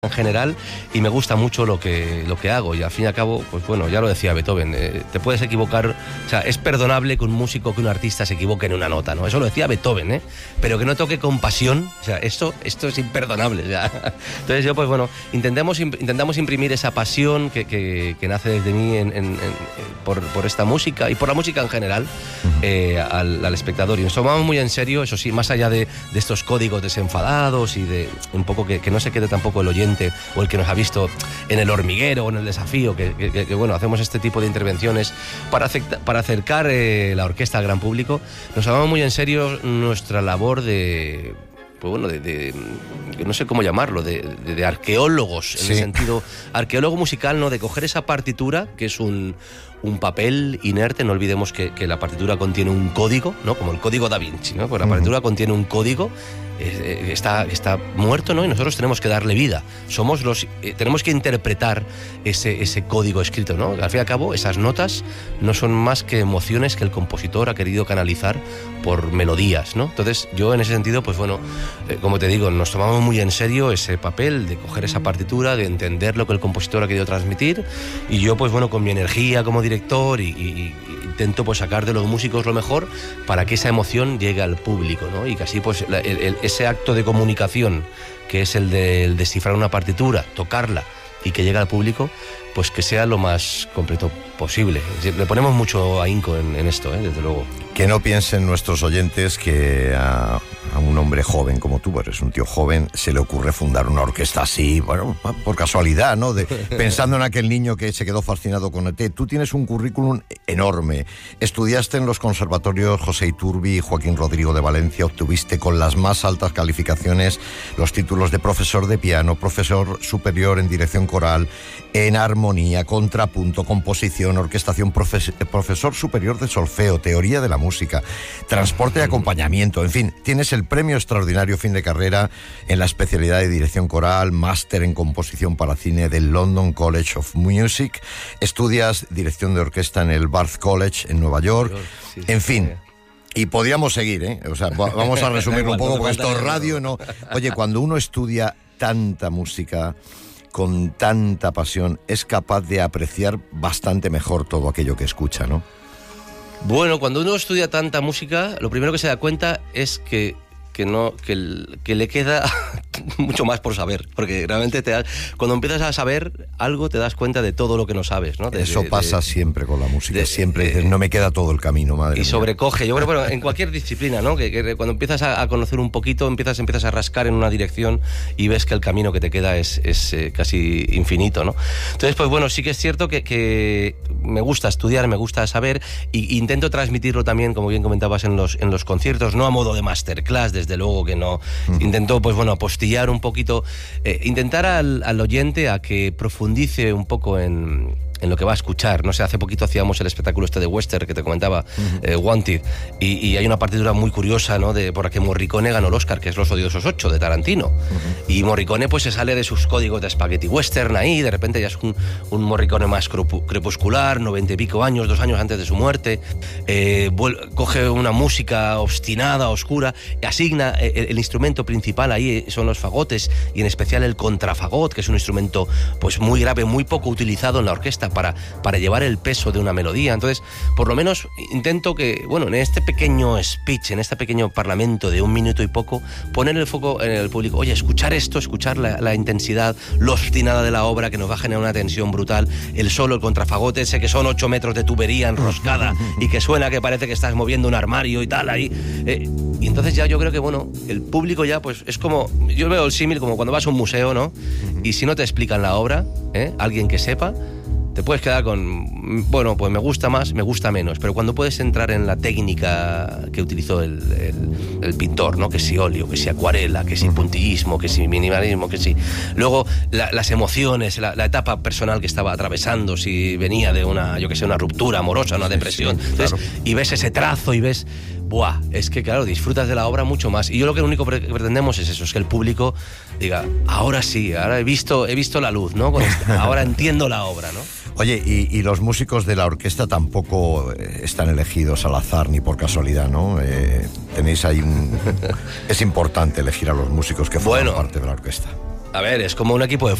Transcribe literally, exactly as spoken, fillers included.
en general, y me gusta mucho lo que, lo que hago, y al fin y al cabo, pues bueno, ya lo decía Beethoven, eh, te puedes equivocar, o sea, es perdonable que un músico, que un artista se equivoque en una nota, ¿no? Eso lo decía Beethoven, ¿eh? Pero que no toque con pasión, o sea, esto, esto es imperdonable, o sea. Entonces yo, pues bueno, intentemos, intentamos imprimir esa pasión que, que, que nace desde mí en, en, en, por, por esta música, y por la música en general, eh, al, al espectador, y nos tomamos muy en serio, eso sí, más allá de, de estos códigos desenfadados, y de un poco que, que no se quede tampoco el oyente o el que nos ha visto en El Hormiguero o en El Desafío, que, que, que bueno, hacemos este tipo de intervenciones para, acepta, para acercar eh, la orquesta al gran público. Nos tomamos muy en serio nuestra labor de, pues bueno, de, de no sé cómo llamarlo, de, de, de arqueólogos, en sí. el sentido arqueólogo musical, ¿no? De coger esa partitura, que es un, un papel inerte. No olvidemos que, que la partitura contiene un código, ¿no? Como el código Da Vinci, ¿no? Pues la partitura uh-huh. contiene un código, eh, está, está muerto, ¿no? Y nosotros tenemos que darle vida. Somos los, eh, tenemos que interpretar ese, ese código escrito, ¿no? Al fin y al cabo, esas notas no son más que emociones que el compositor ha querido canalizar por melodías, ¿no? Entonces, yo en ese sentido, pues bueno, eh, como te digo, nos tomamos muy en serio ese papel de coger esa partitura, de entender lo que el compositor ha querido transmitir, y yo, pues bueno, con mi energía como director y, y, y intento pues sacar de los músicos lo mejor para que esa emoción llegue al público, ¿no? Y que así pues la, el, el, ese acto de comunicación, que es el de el descifrar una partitura, tocarla y que llegue al público, pues que sea lo más completo posible. Le ponemos mucho ahínco en, en esto, ¿eh? Desde luego. Que no piensen nuestros oyentes que a, a un hombre joven como tú, eres un tío joven, se le ocurre fundar una orquesta así, bueno, por casualidad, ¿no? De, pensando en aquel niño que se quedó fascinado con E T. Tú tienes un currículum enorme. Estudiaste en los conservatorios José Iturbi y Joaquín Rodrigo de Valencia, obtuviste con las más altas calificaciones los títulos de profesor de piano, profesor superior en dirección coral, en armonía, contrapunto, composición, orquestación, profes- profesor superior de solfeo, teoría de la música, transporte y acompañamiento, en fin, tienes el premio extraordinario fin de carrera en la especialidad de dirección coral, máster en composición para cine del London College of Music, estudias dirección de orquesta en el Barth College en Nueva York, sí, sí, en fin. Sí. Y podríamos seguir, ¿eh? O sea, vamos a resumirlo un poco porque esto es radio, ¿no? Oye, cuando uno estudia tanta música con tanta pasión, es capaz de apreciar bastante mejor todo aquello que escucha, ¿no? Bueno, cuando uno estudia tanta música, lo primero que se da cuenta es que, que, no, que, que le queda mucho más por saber, porque realmente te das, cuando empiezas a saber algo te das cuenta de todo lo que no sabes, ¿no? De, Eso de, pasa de, siempre con la música, de, siempre de, dices, no me queda todo el camino, madre y mía. sobrecoge, yo creo, bueno, en cualquier disciplina, ¿no? Que, que cuando empiezas a, a conocer un poquito, empiezas, empiezas a rascar en una dirección y ves que el camino que te queda es, es eh, casi infinito, ¿no? Entonces, pues bueno, sí que es cierto que, que me gusta estudiar, me gusta saber, y intento transmitirlo también, como bien comentabas, en los, en los conciertos, no a modo de masterclass, desde luego que no. Mm. Intento, pues bueno, apostillar un poquito, eh, intentar al, al oyente a que profundice un poco en, en lo que va a escuchar. No sé, hace poquito hacíamos el espectáculo este de western que te comentaba, uh-huh. eh, Wanted, y, y hay una partitura muy curiosa, ¿no? De por la que Morricone ganó el Oscar, que es Los Odiosos ocho, de Tarantino. Uh-huh. Y Morricone pues se sale de sus códigos de spaghetti western ahí, de repente ya es un, un Morricone más crepuscular, noventa y pico años, dos años antes de su muerte, eh, vuel- coge una música obstinada, oscura, asigna el, el instrumento principal ahí, son los fagotes, y en especial el contrafagot, que es un instrumento pues muy grave, muy poco utilizado en la orquesta para, para llevar el peso de una melodía. Entonces, por lo menos intento que, bueno, en este pequeño speech, en este pequeño parlamento de un minuto y poco, poner el foco en el público. Oye, escuchar esto, escuchar la, la intensidad, lo obstinada de la obra, que nos va a generar una tensión brutal, el solo, el contrafagote ese que son ocho metros de tubería enroscada y que suena que parece que estás moviendo un armario y tal ahí. Eh, y entonces ya yo creo que, bueno, el público ya pues es como, yo veo el símil como cuando vas a un museo, ¿no? Y si no te explican la obra, ¿eh? Alguien que sepa, te puedes quedar con, bueno, pues me gusta más, me gusta menos, pero cuando puedes entrar en la técnica que utilizó el, el, el pintor, ¿no? Que si óleo, que si acuarela, que si puntillismo, que si minimalismo, que si... Luego, la, las emociones, la, la etapa personal que estaba atravesando, si venía de una, yo que sé, una ruptura amorosa, una depresión, sí, sí, claro. Entonces, y ves ese trazo y ves... Buah, es que claro, disfrutas de la obra mucho más. Y yo lo que único que pretendemos es eso, es que el público diga, ahora sí, ahora he visto, he visto la luz, ¿no? Ahora entiendo la obra, ¿no? Oye, y, y los músicos de la orquesta tampoco están elegidos al azar ni por casualidad, ¿no? Eh, tenéis ahí un... Es importante elegir a los músicos que forman bueno, parte de la orquesta. A ver, es como un equipo de